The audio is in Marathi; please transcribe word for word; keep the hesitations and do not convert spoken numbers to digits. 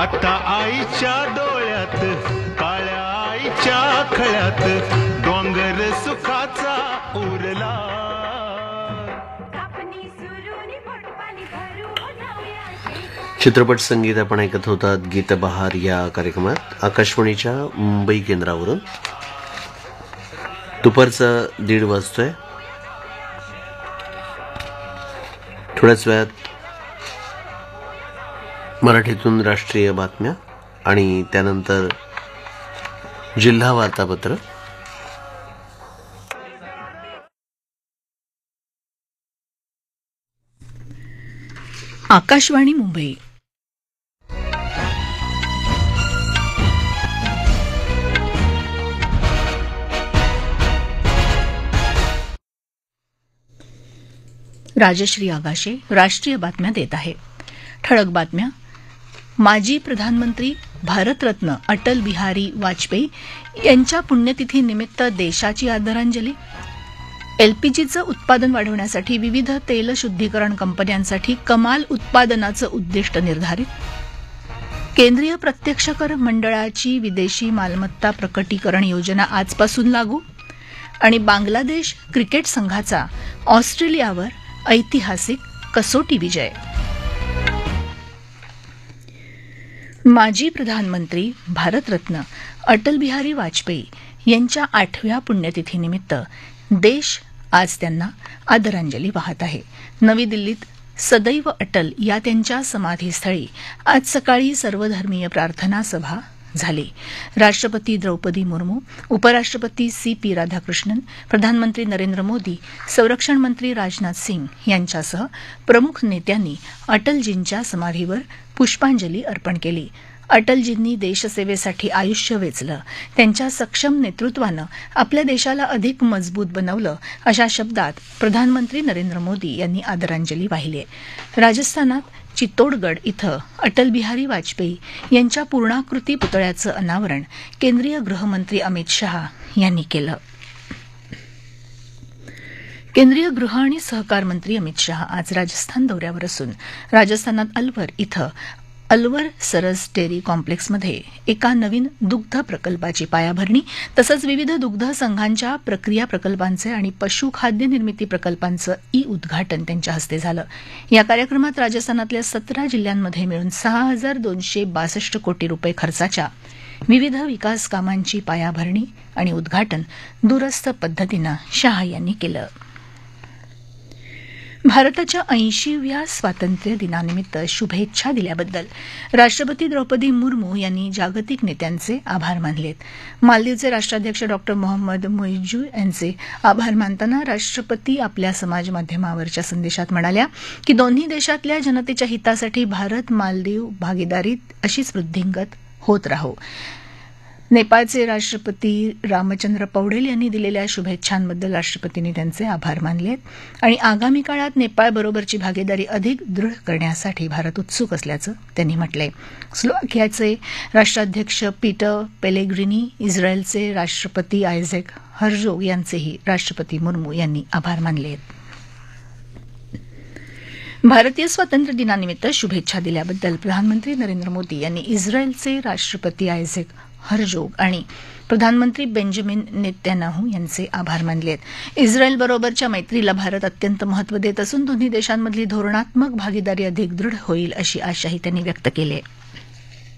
आता आईच्या डोळ्यात काळ्या आईच्या खळ्यात डोंगर सुखाचा उरला. चित्रपट संगीत आपण ऐकत होतात गीत बहार या कार्यक्रमात आकाशवाणीच्या मुंबई केंद्रावरून. दुपारचा दीड वाजतोय. थोड्याच वेळात मराठीतून राष्ट्रीय बातम्या आणि त्यानंतर जिल्हा वार्तापत्र. आकाशवाणी मुंबई. राजश्री आगाशे राष्ट्रीय बातम्या देत आहे. ठळक बातम्या. माजी प्रधानमंत्री भारतरत्न अटल बिहारी वाजपेयी यांच्या पुण्यतिथीनिमित्त देशाची आदरांजली. एलपीजीचं उत्पादन वाढवण्यासाठी विविध तेल शुद्धीकरण कंपन्यांसाठी कमाल उत्पादनाचं उद्दिष्ट निर्धारित. केंद्रीय प्रत्यक्ष कर मंडळाची विदेशी मालमत्ता प्रकटीकरण योजना आजपासून लागू. आणि बांगलादेश क्रिकेट संघाचा ऑस्ट्रेलियावर ऐतिहासिक कसोटी विजय. माजी प्रधानमंत्री भारतरत्न अटल बिहारी वाजपेयी यांच्या आठव्या पुण्यतिथीनिमित्त देश आज त्यांना आदरांजली वाहत आहे. नवी दिल्लीत सदैव अटल या त्यांच्या समाधीस्थळी आज सकाळी सर्वधर्मीय प्रार्थना सभा झाली. राष्ट्रपती द्रौपदी मुर्मू, उपराष्ट्रपती सी पी राधाकृष्णन, प्रधानमंत्री नरेंद्र मोदी, संरक्षण मंत्री राजनाथ सिंग यांच्यासह प्रमुख नेत्यांनी अटलजींच्या समाधीवर पुष्पांजली अर्पण केली. अटलजींनी देशसेवेसाठी आयुष्य वेचलं. त्यांच्या सक्षम नेतृत्वानं आपल्या देशाला अधिक मजबूत बनवलं, अशा शब्दात प्रधानमंत्री नरेंद्र मोदी यांनी आदरांजली वाहिली आहे. राजस्थानात चित्तोडगड इथं अटल बिहारी वाजपेयी यांच्या पूर्णाकृती पुतळ्याचं अनावरण केंद्रीय गृहमंत्री अमित शहा यांनी केलं. केंद्रीय गृह आणि सहकार मंत्री अमित शहा आज राजस्थान दौऱ्यावर असून राजस्थानात अलवर इथं अलवर सरस डेअरी कॉम्प्लेक्समध्ये एका नवीन दुग्ध प्रकल्पाची पायाभरणी तसंच विविध दुग्ध संघांच्या प्रक्रिया प्रकल्पांचे आणि पशुखाद्य निर्मिती प्रकल्पांचं ई उद्घाटन त्यांच्या हस्ते झालं. या कार्यक्रमात राजस्थानातल्या सतरा जिल्ह्यांमध्ये मिळून सहा हजार दोनशे बासष्ट कोटी रुपये खर्चाच्या विविध विकास कामांची पायाभरणी आणि उद्घाटन दूरस्थ पद्धतीनं शहा यांनी केलं. भारताच्या ऐंशीव्या स्वातंत्र्य दिनानिमित्त शुभेच्छा दिल्याबद्दल राष्ट्रपती द्रौपदी मुर्मू यांनी जागतिक नेत्यांचे आभार मानलेत. मालदीवचे राष्ट्राध्यक्ष डॉक्टर मोहम्मद मुइझू यांचे आभार मानताना राष्ट्रपती आपल्या समाज माध्यमावरच्या संदेशात म्हणाल्या की दोन्ही देशातल्या जनतेच्या हितासाठी भारत मालदीव भागीदारीत अशीच वृद्धिंगत होत राहो. नेपाळचे राष्ट्रपती रामचंद्र पौडेल यांनी दिलेल्या शुभेच्छांबद्दल राष्ट्रपतींनी त्यांचे आभार मानले आणि आगामी काळात नेपाळबरोबरची भागीदारी अधिक दृढ करण्यासाठी भारत उत्सुक असल्याचं त्यांनी म्हटलंय. स्लोवाकियाचे राष्ट्राध्यक्ष पीटर पेलेग्रिनी, इस्रायलचे राष्ट्रपती आयझॅक हर्जोग यांचेही राष्ट्रपती मुर्मू यांनी आभार मानले. भारतीय स्वातंत्र्य दिनानिमित्त शुभेच्छा दिल्याबद्दल प्रधानमंत्री नरेंद्र मोदी यांनी इस्रायलचे राष्ट्रपती आयझॅक हर्जोग आणि प्रधानमंत्री बेंजामिन नेत्यानाहू यांचे आभार मानले. इस्रायलबरोबरच्या मैत्रीला भारत अत्यंत महत्त्व देत असून दोन्ही देशांमधली धोरणात्मक भागीदारी अधिक दृढ होईल अशी आशाही त्यांनी व्यक्त केली आहे.